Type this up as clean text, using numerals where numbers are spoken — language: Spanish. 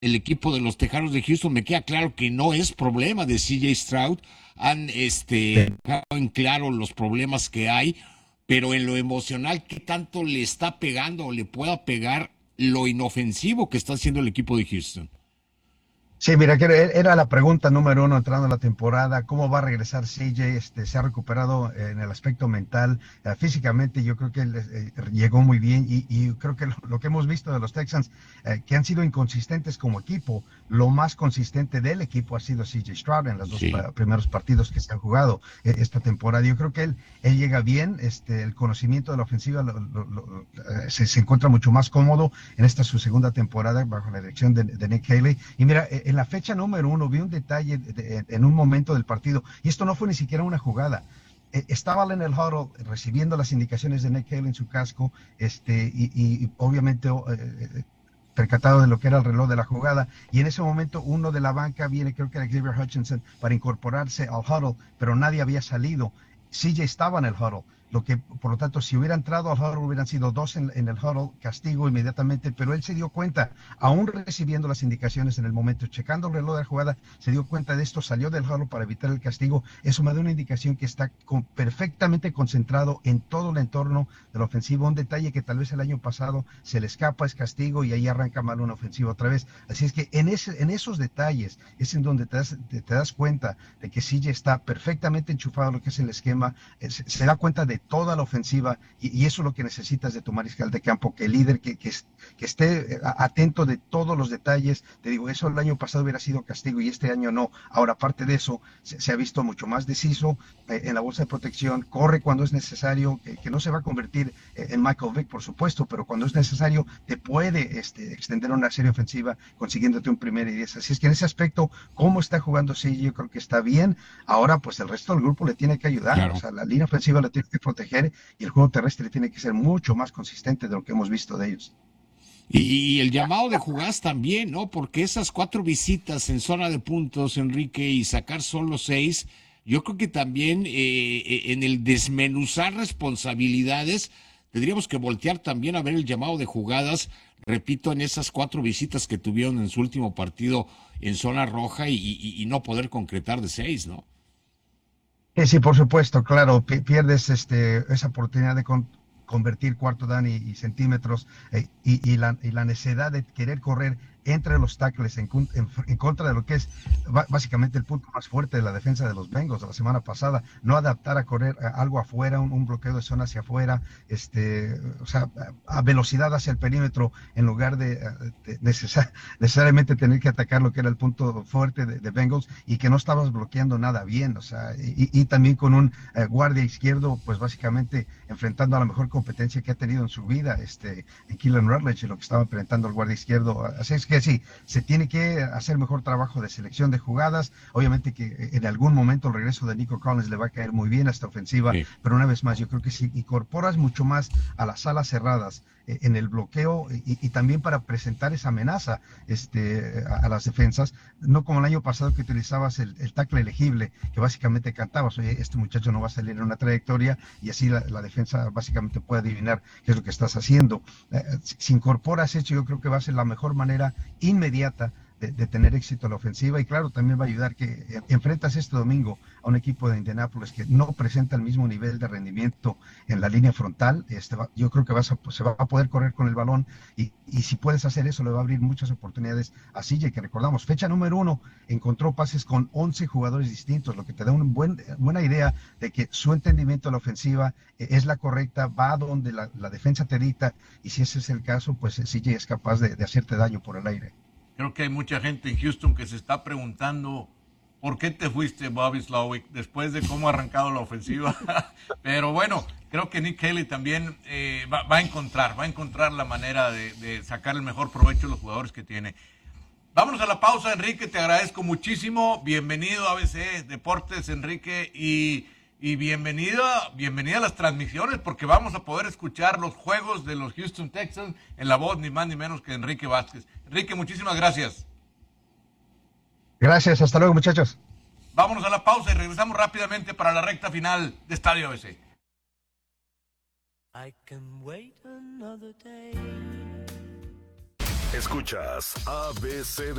el equipo de los Tejanos de Houston, me queda claro que no es problema de CJ Stroud. Han Sí. dejado en claro los problemas que hay, pero en lo emocional, ¿qué tanto le está pegando o le pueda pegar lo inofensivo que está haciendo el equipo de Houston? Sí, mira, que era la pregunta número uno entrando a la temporada, ¿cómo va a regresar CJ? Se ha recuperado en el aspecto mental, físicamente yo creo que él llegó muy bien y creo que lo que hemos visto de los Texans, que han sido inconsistentes como equipo, lo más consistente del equipo ha sido CJ Stroud en los dos Sí. primeros partidos que se han jugado esta temporada. Yo creo que él llega bien, el conocimiento de la ofensiva se encuentra mucho más cómodo en esta su segunda temporada bajo la dirección de Nick Haley. Y mira, en la fecha número uno vi un detalle en un momento del partido, y esto no fue ni siquiera una jugada. Estaba en el huddle recibiendo las indicaciones de Nick Haley en su casco, obviamente percatado de lo que era el reloj de la jugada, y en ese momento uno de la banca viene, creo que era Xavier Hutchinson, para incorporarse al huddle, pero nadie había salido. CJ estaba en el huddle, lo que por lo tanto si hubiera entrado al huddle hubieran sido dos en el huddle, castigo inmediatamente, pero él se dio cuenta, aún recibiendo las indicaciones en el momento, checando el reloj de la jugada, se dio cuenta de esto, salió del huddle para evitar el castigo. Eso me da una indicación que está perfectamente concentrado en todo el entorno de la ofensiva, un detalle que tal vez el año pasado se le escapa, es castigo y ahí arranca mal una ofensiva otra vez. Así es que en esos detalles es en donde te das cuenta de que CJ está perfectamente enchufado a lo que es el esquema, se da cuenta de toda la ofensiva y eso es lo que necesitas de tu mariscal de campo, que el líder que esté atento de todos los detalles. Te digo, eso el año pasado hubiera sido castigo y este año no. Ahora, aparte de eso, se ha visto mucho más deciso en la bolsa de protección, corre cuando es necesario, que no se va a convertir en Michael Vick, por supuesto, pero cuando es necesario te puede extender una serie ofensiva consiguiéndote un primer y 10. Así es que en ese aspecto, cómo está jugando, sí, yo creo que está bien. Ahora, pues el resto del grupo le tiene que ayudar, o Claro. sea, la línea ofensiva le tiene que proteger y el juego terrestre tiene que ser mucho más consistente de lo que hemos visto de ellos. Y el llamado de jugadas también, ¿no? Porque esas 4 visitas en zona de puntos, Enrique, y sacar solo 6, yo creo que también en el desmenuzar responsabilidades, tendríamos que voltear también a ver el llamado de jugadas, repito, en esas 4 visitas que tuvieron en su último partido en zona roja y no poder concretar de 6, ¿no? Sí, por supuesto, claro, pierdes esa oportunidad de convertir cuarto down y centímetros y la necesidad de querer correr entre los tackles en contra de lo que es básicamente el punto más fuerte de la defensa de los Bengals de la semana pasada, no adaptar a correr algo afuera, un bloqueo de zona hacia afuera, o sea, a velocidad hacia el perímetro en lugar de necesariamente tener que atacar lo que era el punto fuerte de Bengals y que no estabas bloqueando nada bien, o sea, y también con un guardia izquierdo, pues básicamente enfrentando a la mejor competencia que ha tenido en su vida, en Keelan Rutledge, lo que estaba enfrentando el guardia izquierdo. Así es que sí, se tiene que hacer mejor trabajo de selección de jugadas. Obviamente que en algún momento el regreso de Nico Collins le va a caer muy bien a esta ofensiva, Sí. pero una vez más, yo creo que si incorporas mucho más a las alas cerradas en el bloqueo y también para presentar esa amenaza a las defensas, no como el año pasado que utilizabas el tackle elegible, que básicamente cantabas, oye, este muchacho no va a salir en una trayectoria y así la defensa básicamente puede adivinar qué es lo que estás haciendo. Si incorporas eso, yo creo que va a ser la mejor manera inmediata de tener éxito en la ofensiva y claro, también va a ayudar que enfrentas este domingo a un equipo de Indianápolis que no presenta el mismo nivel de rendimiento en la línea frontal. Yo creo que se va a poder correr con el balón y si puedes hacer eso le va a abrir muchas oportunidades a CJ, que recordamos, fecha número uno, encontró pases con 11 jugadores distintos, lo que te da una buena idea de que su entendimiento de la ofensiva es la correcta, va a donde la defensa te dicta y si ese es el caso, pues CJ es capaz de hacerte daño por el aire. Creo que hay mucha gente en Houston que se está preguntando por qué te fuiste, Bobby Slowick, después de cómo ha arrancado la ofensiva. Pero bueno, creo que Nick Haley también va a encontrar la manera de sacar el mejor provecho de los jugadores que tiene. Vámonos a la pausa, Enrique, te agradezco muchísimo. Bienvenido a ABC Deportes, Enrique, y bienvenida a las transmisiones, porque vamos a poder escuchar los juegos de los Houston Texans en la voz ni más ni menos que Enrique Vázquez. Enrique, muchísimas gracias. Gracias, hasta luego muchachos. Vámonos a la pausa y regresamos rápidamente para la recta final de Estadio ABC. I can wait another day. Escuchas ABC